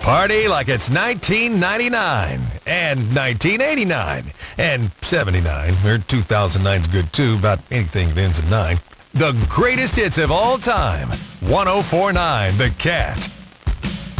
Party like it's 1999 and 1989 and 79, or 2009's good too, about anything that ends in 9. The greatest hits of all time. 104.9 The Cat.